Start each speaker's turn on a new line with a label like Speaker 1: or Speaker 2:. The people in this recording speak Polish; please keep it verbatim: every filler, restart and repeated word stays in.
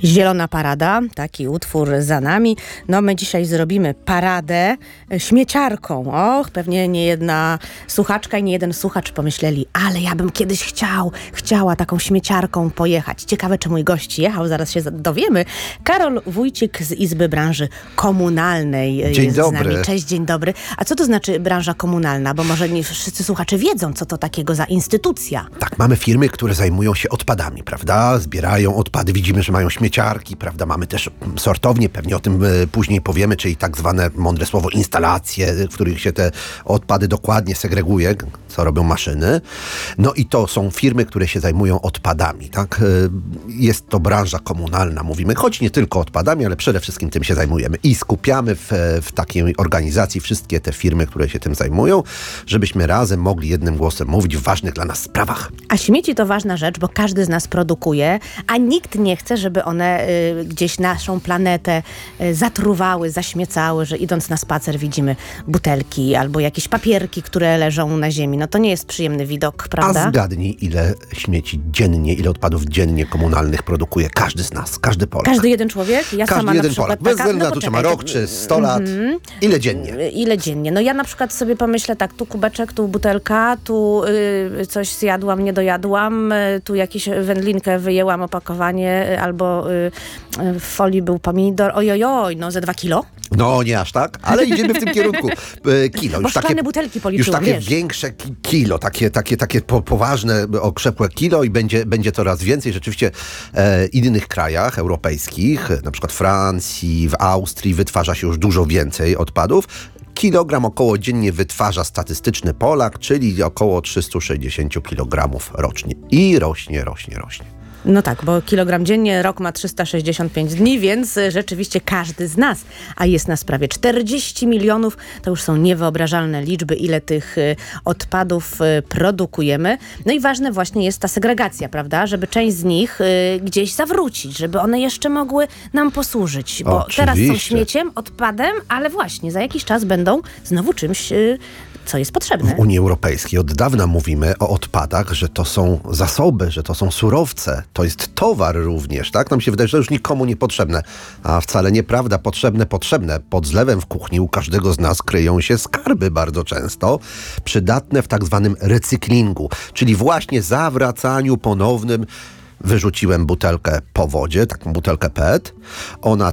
Speaker 1: Zielona parada, taki utwór za nami. No my dzisiaj zrobimy paradę śmieciarką. Och, pewnie nie jedna słuchaczka i nie jeden słuchacz pomyśleli, ale ja bym kiedyś chciał, chciała taką śmieciarką pojechać. Ciekawe, czy mój gość jechał, zaraz się dowiemy. Karol Wójcik z Izby Branży Komunalnej
Speaker 2: Dzień
Speaker 1: jest
Speaker 2: dobry.
Speaker 1: z nami. Cześć, dzień dobry. A co to znaczy branża komunalna? Bo może nie wszyscy słuchacze wiedzą, co to takiego za instytucja.
Speaker 2: Tak, mamy firmy, które zajmują się odpadami, prawda? Zbierają odpady, widzimy, że mają śmieciarki, prawda? Mamy też sortownie, pewnie o tym y, później powiemy, czyli tak zwane, mądre słowo, instalacje, w których się te odpady dokładnie segreguje, co robią maszyny. No i to są firmy, które się zajmują odpadami, tak? Y, jest to branża komunalna, mówimy, choć nie tylko odpadami, ale przede wszystkim tym się zajmujemy. I skupiamy w, w takiej organizacji wszystkie te firmy, które się tym zajmują, żebyśmy razem mogli jednym głosem mówić w ważnych dla nas sprawach.
Speaker 1: A śmieci to ważna rzecz, bo każdy z nas produkuje, a nikt nie chce, żeby one y, gdzieś naszą planetę y, zatruwały, zaśmiecały, że idąc na spacer widzimy butelki albo jakieś papierki, które leżą na ziemi. No to nie jest przyjemny widok, prawda?
Speaker 2: A zgadnij, ile śmieci dziennie, ile odpadów dziennie komunalnych produkuje każdy z nas, każdy Polak.
Speaker 1: Każdy jeden człowiek? Ja
Speaker 2: Każdy
Speaker 1: sama
Speaker 2: jeden
Speaker 1: na przykład
Speaker 2: Polak, bez
Speaker 1: taka,
Speaker 2: względu
Speaker 1: no
Speaker 2: na to, czy ma
Speaker 1: poczekaj,
Speaker 2: rok, czy sto lat.
Speaker 1: Mhm.
Speaker 2: Ile dziennie?
Speaker 1: Ile dziennie? No ja na przykład sobie pomyślę tak, tu kubeczek, tu butelka, tu y, coś zjadłam, nie dojadłam, y, tu jakieś wędlinkę wyjęłam, opakowanie, y, albo y, y, w folii był pomidor. Ojojoj, no ze dwa kilo.
Speaker 2: No nie aż tak, ale idziemy w tym kierunku. E, Kilo.
Speaker 1: Bo szklane butelki policzyłam,
Speaker 2: Już takie
Speaker 1: wiesz.
Speaker 2: większe ki- kilo, takie, takie, takie po, poważne, okrzepłe kilo i będzie, będzie coraz więcej. Rzeczywiście e, w innych krajach europejskich, na przykład Francji, w Austrii wytwarza się już dużo więcej odpadów. Kilogram około dziennie wytwarza statystyczny Polak, czyli około trzysta sześćdziesiąt kilogramów rocznie. I rośnie, rośnie, rośnie.
Speaker 1: No tak, bo kilogram dziennie, rok ma trzysta sześćdziesiąt pięć dni, więc y, rzeczywiście każdy z nas, a jest nas prawie czterdzieści milionów, to już są niewyobrażalne liczby, ile tych y, odpadów y, produkujemy. No i ważne właśnie jest ta segregacja, prawda, żeby część z nich y, gdzieś zawrócić, żeby one jeszcze mogły nam posłużyć, bo
Speaker 2: Oczywiście.
Speaker 1: teraz są śmieciem, odpadem, ale właśnie za jakiś czas będą znowu czymś, y, co jest potrzebne.
Speaker 2: W Unii Europejskiej od dawna mówimy o odpadach, że to są zasoby, że to są surowce, to jest towar również, tak? Nam się wydaje, że to już nikomu niepotrzebne, a wcale nieprawda, potrzebne, potrzebne. Pod zlewem w kuchni u każdego z nas kryją się skarby bardzo często, przydatne w tak zwanym recyklingu, czyli właśnie zawracaniu ponownym. Wyrzuciłem butelkę po wodzie, taką butelkę P E T. Ona